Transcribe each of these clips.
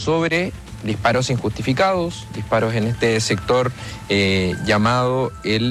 sobre disparos injustificados, disparos en este sector llamado el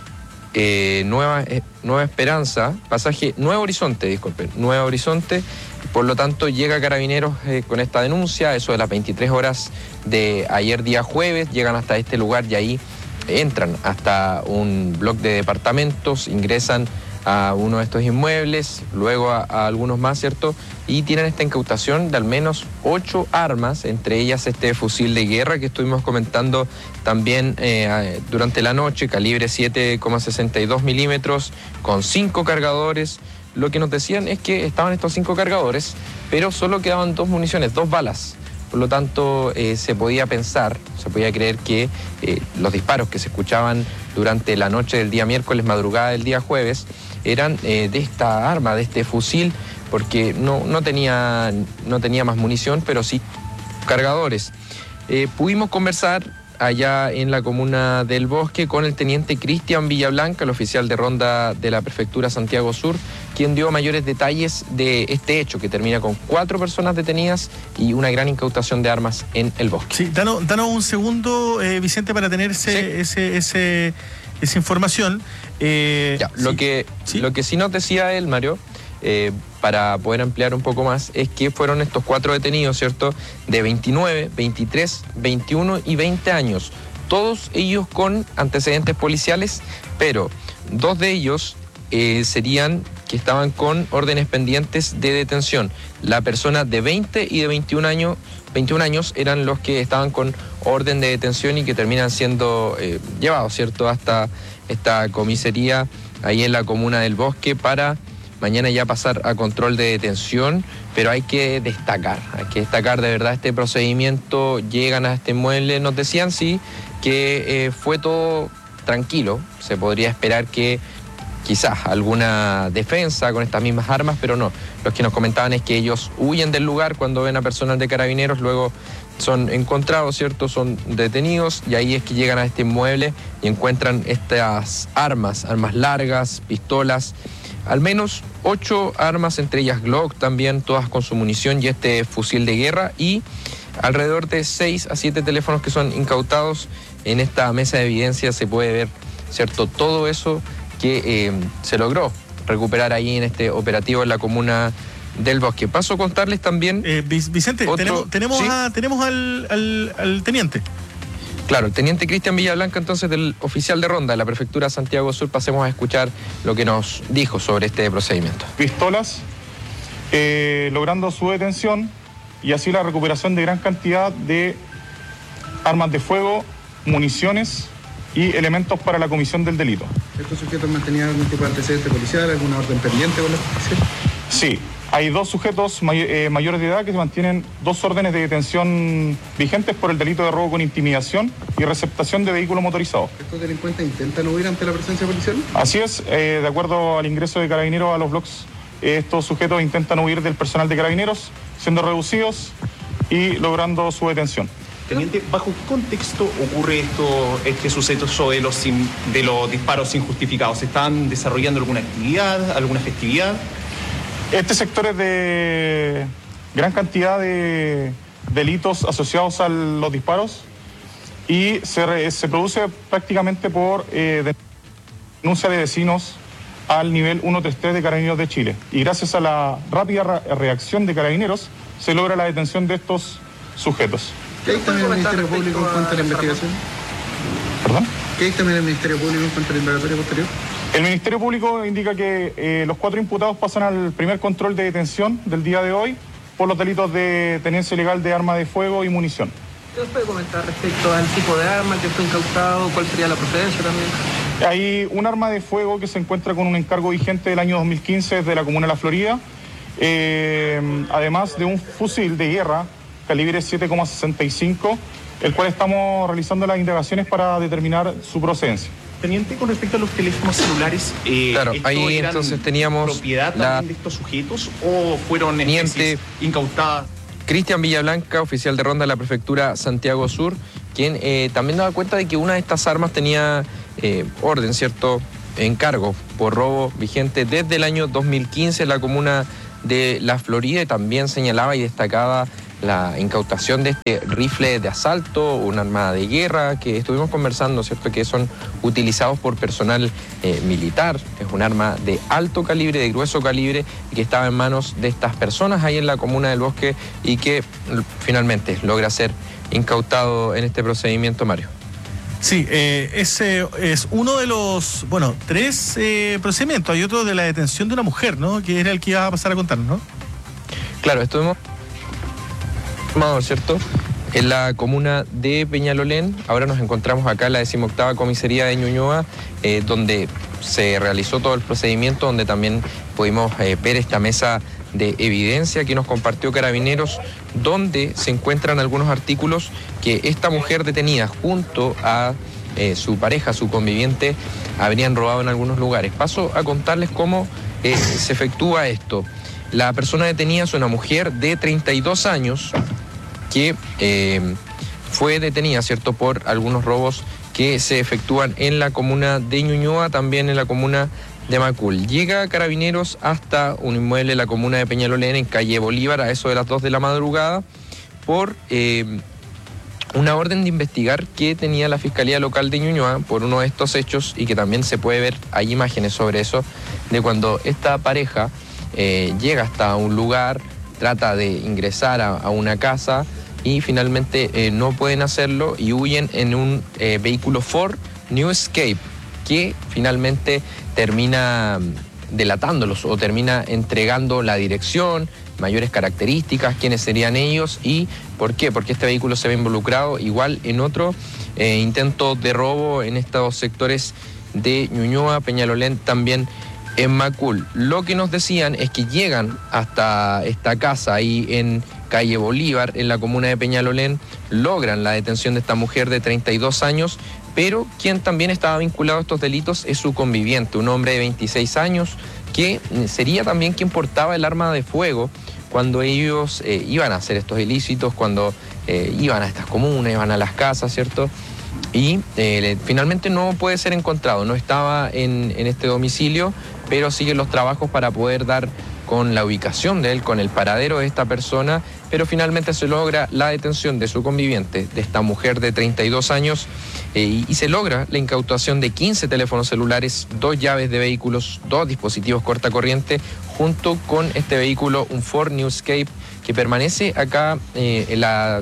Nueva Esperanza, pasaje Nuevo Horizonte, disculpen, Nuevo Horizonte. Por lo tanto, llega Carabineros con esta denuncia, eso de las 23 horas de ayer día jueves, llegan hasta este lugar y ahí entran hasta un bloque de departamentos, ingresan a uno de estos inmuebles, luego a algunos más, ¿cierto? Y tienen esta incautación de al menos 8 armas, entre ellas este fusil de guerra que estuvimos comentando también durante la noche, calibre 7,62 milímetros, con 5 cargadores. Lo que nos decían es que estaban estos 5 cargadores, pero solo quedaban 2 municiones, 2 balas. Por lo tanto, se podía pensar, se podía creer que los disparos que se escuchaban durante la noche del día miércoles, madrugada del día jueves, eran de esta arma, de este fusil, porque no tenía más munición, pero sí cargadores. Pudimos conversar allá en la comuna del Bosque con el teniente Cristian Villablanca, el oficial de ronda de la prefectura Santiago Sur, quien dio mayores detalles de este hecho que termina con 4 personas detenidas y una gran incautación de armas en el Bosque. Sí, danos un segundo, Vicente, para tener esa información. Lo que sí nos decía él, Mario, para poder ampliar un poco más, es que fueron estos 4 detenidos, ¿cierto?, de 29, 23, 21 y 20 años. Todos ellos con antecedentes policiales, pero 2 de ellos serían que estaban con órdenes pendientes de detención. La persona de 20 y de 21 años eran los que estaban con orden de detención y que terminan siendo llevados, ¿cierto?, hasta esta comisaría ahí en la comuna del Bosque para mañana ya pasar a control de detención. Pero hay que destacar de verdad este procedimiento. Llegan a este inmueble, nos decían sí que fue todo tranquilo, se podría esperar que quizás alguna defensa con estas mismas armas, pero no. Los que nos comentaban es que ellos huyen del lugar cuando ven a personal de Carabineros, luego son encontrados, ¿cierto? Son detenidos y ahí es que llegan a este inmueble y encuentran estas armas largas, pistolas, al menos 8 armas, entre ellas Glock también, todas con su munición y este fusil de guerra, y alrededor de 6 a 7 teléfonos que son incautados. En esta mesa de evidencia se puede ver, ¿cierto?, todo eso que se logró recuperar ahí en este operativo en la comuna del Bosque. Paso a contarles también... Vicente, tenemos al teniente. Claro, el teniente Cristian Villablanca, entonces, del oficial de ronda de la prefectura Santiago Sur. Pasemos a escuchar lo que nos dijo sobre este procedimiento. Pistolas, logrando su detención y así la recuperación de gran cantidad de armas de fuego, municiones y elementos para la comisión del delito. ¿Estos sujetos mantenían algún tipo de antecedente policial, alguna orden pendiente con la justicia? Sí, hay 2 sujetos mayores de edad que mantienen 2 órdenes de detención vigentes por el delito de robo con intimidación y receptación de vehículo motorizado. ¿Estos delincuentes intentan huir ante la presencia policial? Así es, de acuerdo al ingreso de Carabineros a los bloques, estos sujetos intentan huir del personal de Carabineros, siendo reducidos y logrando su detención. Teniente, ¿bajo qué contexto ocurre este suceso de los disparos injustificados? ¿Están desarrollando alguna actividad, alguna festividad? Este sector es de gran cantidad de delitos asociados a los disparos y se produce prácticamente por denuncia de vecinos al nivel 133 de Carabineros de Chile. Y gracias a la rápida reacción de Carabineros se logra la detención de estos sujetos. ¿Qué hay también el Ministerio Público en cuanto a la investigación? ¿Perdón? ¿Qué hay también el Ministerio Público en cuanto a la indagatoria posterior? El Ministerio Público indica que los 4 imputados pasan al primer control de detención del día de hoy por los delitos de tenencia ilegal de arma de fuego y munición. ¿Qué nos puede comentar respecto al tipo de arma que fue incautado? ¿Cuál sería la procedencia también? Hay un arma de fuego que se encuentra con un encargo vigente del año 2015 desde la comuna de La Florida, además de un fusil de guerra calibre 7,65, el cual estamos realizando las indagaciones para determinar su procedencia. Teniente, con respecto a los teléfonos celulares, claro, ahí entonces teníamos propiedad también de estos sujetos o fueron incautadas. Cristian Villablanca, oficial de ronda de la prefectura Santiago Sur, quien también daba cuenta de que una de estas armas tenía orden, ¿cierto?, encargo por robo vigente desde el año 2015 en la comuna de La Florida, y también señalaba y destacaba la incautación de este rifle de asalto, un arma de guerra que estuvimos conversando, ¿cierto?, que son utilizados por personal militar. Es un arma de alto calibre, de grueso calibre, que estaba en manos de estas personas ahí en la comuna del Bosque y que finalmente logra ser incautado en este procedimiento, Mario. Sí, ese es uno de los, 3 procedimientos. Hay otro de la detención de una mujer, ¿no?, que era el que iba a pasar a contarnos, ¿no? Claro, estuvimos, ¿cierto?, en la comuna de Peñalolén. Ahora nos encontramos acá en la 18ª comisaría de Ñuñoa, donde se realizó todo el procedimiento, donde también pudimos ver esta mesa de evidencia que nos compartió Carabineros, donde se encuentran algunos artículos que esta mujer detenida junto a su pareja, su conviviente, habrían robado en algunos lugares. Paso a contarles cómo se efectúa esto. La persona detenida es una mujer de 32 años que fue detenida, ¿cierto?, por algunos robos que se efectúan en la comuna de Ñuñoa, también en la comuna de Macul. Llega Carabineros hasta un inmueble en la comuna de Peñalolén, en calle Bolívar, a eso de las 2 de la madrugada, por una orden de investigar que tenía la Fiscalía Local de Ñuñoa por uno de estos hechos, y que también se puede ver, hay imágenes sobre eso, de cuando esta pareja llega hasta un lugar, trata de ingresar a una casa y finalmente no pueden hacerlo y huyen en un vehículo Ford New Escape, que finalmente termina delatándolos o termina entregando la dirección, mayores características, quiénes serían ellos y por qué. Porque este vehículo se ve involucrado igual en otro intento de robo en estos sectores de Ñuñoa, Peñalolén, también en Macul. Lo que nos decían es que llegan hasta esta casa ahí en calle Bolívar, en la comuna de Peñalolén, logran la detención de esta mujer de 32 años, pero quien también estaba vinculado a estos delitos es su conviviente, un hombre de 26 años, que sería también quien portaba el arma de fuego cuando ellos iban a hacer estos ilícitos, cuando iban a estas comunas, iban a las casas, ¿cierto? Y finalmente no puede ser encontrado, no estaba en este domicilio, pero siguen los trabajos para poder dar con la ubicación de él, con el paradero de esta persona, pero finalmente se logra la detención de su conviviente, de esta mujer de 32 años, y se logra la incautación de 15 teléfonos celulares, 2 llaves de vehículos, 2 dispositivos cortacorriente, junto con este vehículo, un Ford New Escape, que permanece acá en la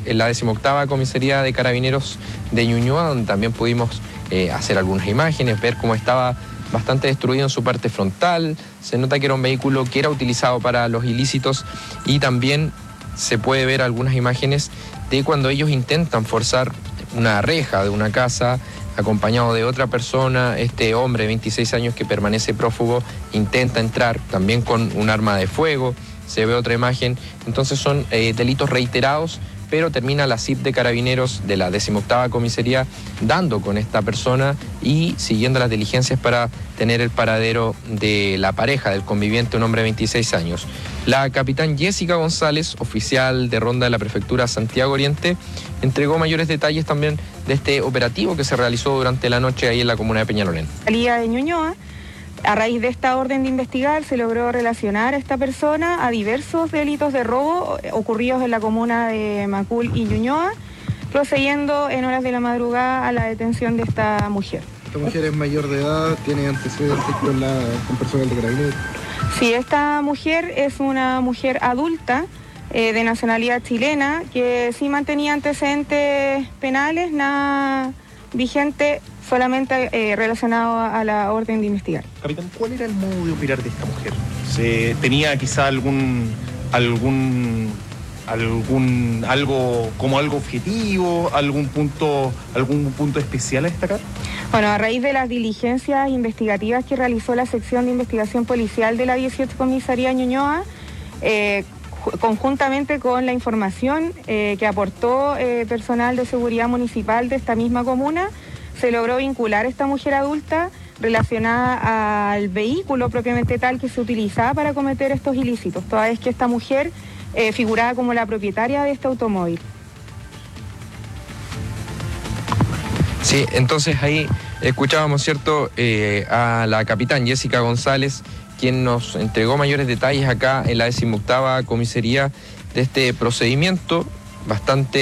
18ª comisaría de Carabineros de Ñuñoa, donde también pudimos hacer algunas imágenes, ver cómo estaba bastante destruido en su parte frontal. Se nota que era un vehículo que era utilizado para los ilícitos, y también se puede ver algunas imágenes de cuando ellos intentan forzar una reja de una casa acompañado de otra persona. Este hombre de 26 años que permanece prófugo intenta entrar también con un arma de fuego. Se ve otra imagen. Entonces son delitos reiterados, pero termina la CIP de Carabineros de la 18ª comisaría dando con esta persona y siguiendo las diligencias para tener el paradero de la pareja, del conviviente, un hombre de 26 años. La capitán Jessica González, oficial de ronda de la prefectura Santiago Oriente, entregó mayores detalles también de este operativo que se realizó durante la noche ahí en la comuna de Peñalolén. Salida de Ñuñoa. A raíz de esta orden de investigar se logró relacionar a esta persona a diversos delitos de robo ocurridos en la comuna de Macul y Ñuñoa, procediendo en horas de la madrugada a la detención de esta mujer. ¿Esta mujer es mayor de edad? ¿Tiene antecedentes con personal de Carabineros? Sí, esta mujer es una mujer adulta de nacionalidad chilena que sí mantenía antecedentes penales, nada vigente, solamente relacionado a la orden de investigar. Capitán, ¿cuál era el modo de operar de esta mujer? ¿Se tenía quizá algo objetivo, algún punto especial a destacar? Bueno, a raíz de las diligencias investigativas que realizó la sección de investigación policial de la 18 Comisaría Ñuñoa, conjuntamente con la información que aportó personal de seguridad municipal de esta misma comuna, se logró vincular a esta mujer adulta relacionada al vehículo propiamente tal que se utilizaba para cometer estos ilícitos, toda vez que esta mujer figuraba como la propietaria de este automóvil. Sí, entonces ahí escuchábamos, ¿cierto?, a la capitán Jessica González, quien nos entregó mayores detalles acá en la 18ª comisaría de este procedimiento bastante